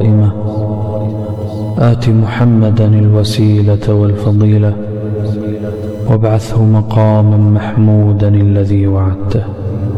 آت محمدا الوسيلة والفضيلة وابعثه مقاما محمودا الذي وعدته.